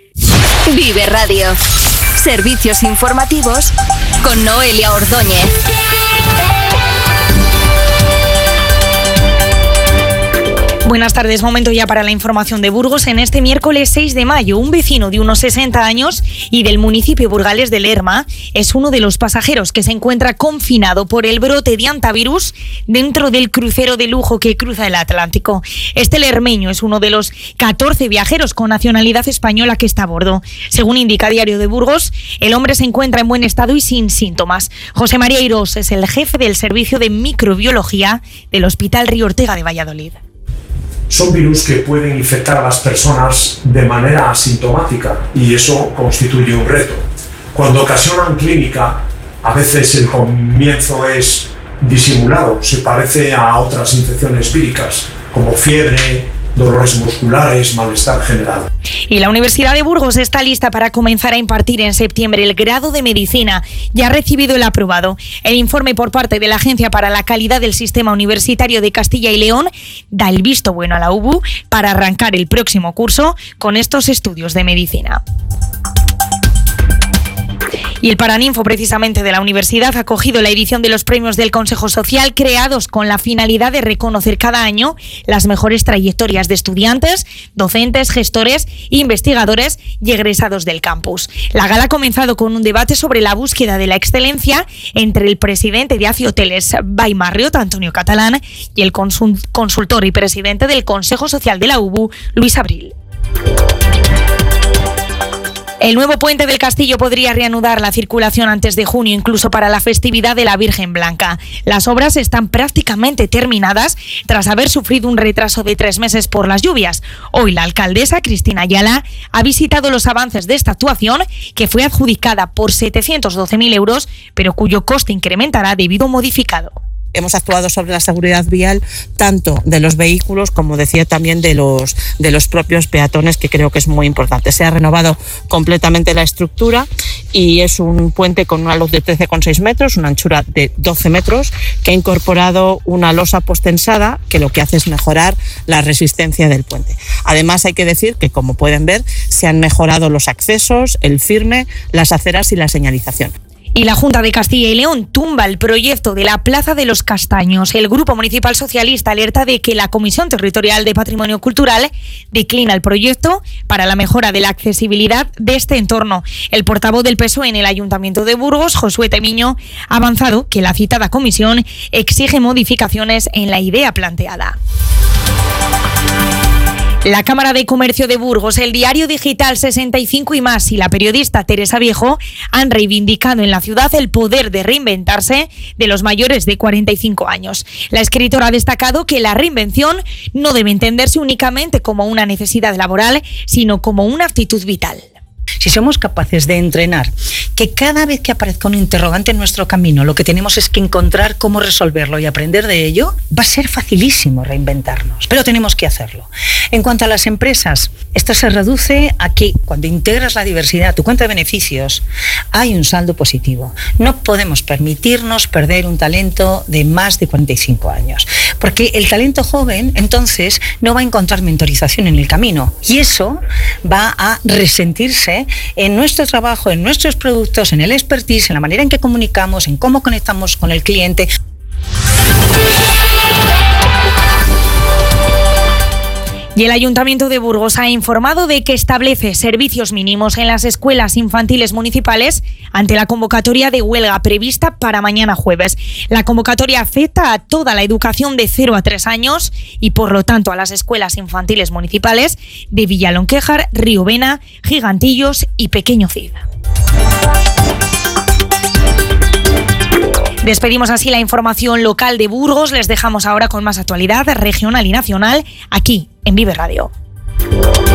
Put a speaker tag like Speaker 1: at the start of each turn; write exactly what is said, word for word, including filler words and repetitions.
Speaker 1: Vive Radio. Servicios informativos con Noelia Ordóñez.
Speaker 2: Buenas tardes, momento ya para la información de Burgos. En este miércoles seis de mayo, un vecino de unos sesenta años y del municipio burgalés de Lerma es uno de los pasajeros que se encuentra confinado por el brote de hantavirus dentro del crucero de lujo que cruza el Atlántico. Este lermeño es uno de los catorce viajeros con nacionalidad española que está a bordo. Según indica Diario de Burgos, el hombre se encuentra en buen estado y sin síntomas. José María Irós es el jefe del servicio de microbiología del Hospital Río Ortega de Valladolid.
Speaker 3: Son virus que pueden infectar a las personas de manera asintomática y eso constituye un reto. Cuando ocasionan clínica, a veces el comienzo es disimulado, se parece a otras infecciones víricas, como fiebre, dolores musculares, malestar general.
Speaker 2: Y la Universidad de Burgos está lista para comenzar a impartir en septiembre el grado de Medicina. Ya ha recibido el aprobado. El informe por parte de la Agencia para la Calidad del Sistema Universitario de Castilla y León da el visto bueno a la U B U para arrancar el próximo curso con estos estudios de medicina. Y el Paraninfo, precisamente de la universidad, ha acogido la edición de los premios del Consejo Social creados con la finalidad de reconocer cada año las mejores trayectorias de estudiantes, docentes, gestores, investigadores y egresados del campus. La gala ha comenzado con un debate sobre la búsqueda de la excelencia entre el presidente de Acioteles Vall Marriott, Antonio Catalán, y el consultor y presidente del Consejo Social de la U B U, Luis Abril. El nuevo puente del Castillo podría reanudar la circulación antes de junio, incluso para la festividad de la Virgen Blanca. Las obras están prácticamente terminadas tras haber sufrido un retraso de tres meses por las lluvias. Hoy la alcaldesa, Cristina Ayala, ha visitado los avances de esta actuación, que fue adjudicada por setecientos doce mil euros, pero cuyo coste incrementará debido a un modificado.
Speaker 4: Hemos actuado sobre la seguridad vial tanto de los vehículos como decía también de los, de los propios peatones, que creo que es muy importante. Se ha renovado completamente la estructura y es un puente con una luz de trece coma seis metros, una anchura de doce metros, que ha incorporado una losa postensada que lo que hace es mejorar la resistencia del puente. Además hay que decir que, como pueden ver, se han mejorado los accesos, el firme, las aceras y la señalización.
Speaker 2: Y la Junta de Castilla y León tumba el proyecto de la Plaza de los Castaños. El Grupo Municipal Socialista alerta de que la Comisión Territorial de Patrimonio Cultural declina el proyecto para la mejora de la accesibilidad de este entorno. El portavoz del P S O E en el Ayuntamiento de Burgos, Josué Temiño, ha avanzado que la citada comisión exige modificaciones en la idea planteada. La Cámara de Comercio de Burgos, el diario digital sesenta y cinco y más y la periodista Teresa Viejo han reivindicado en la ciudad el poder de reinventarse de los mayores de cuarenta y cinco años. La escritora ha destacado que la reinvención no debe entenderse únicamente como una necesidad laboral, sino como una actitud vital.
Speaker 5: Si somos capaces de entrenar que cada vez que aparezca un interrogante en nuestro camino, lo que tenemos es que encontrar cómo resolverlo y aprender de ello, va a ser facilísimo reinventarnos, pero tenemos que hacerlo. En cuanto a las empresas, esto se reduce a que cuando integras la diversidad a tu cuenta de beneficios, hay un saldo positivo. No podemos permitirnos perder un talento de más de cuarenta y cinco años, porque el talento joven entonces no va a encontrar mentorización en el camino y eso va a resentirse en nuestro trabajo, en nuestros productos, en el expertise, en la manera en que comunicamos, en cómo conectamos con el cliente.
Speaker 2: Y el Ayuntamiento de Burgos ha informado de que establece servicios mínimos en las escuelas infantiles municipales ante la convocatoria de huelga prevista para mañana jueves. La convocatoria afecta a toda la educación de cero a tres años y, por lo tanto, a las escuelas infantiles municipales de Villalonquejar, Riovena, Gigantillos y Pequeño Cid. Despedimos así la información local de Burgos. Les dejamos ahora con más actualidad regional y nacional aquí en Vive Radio.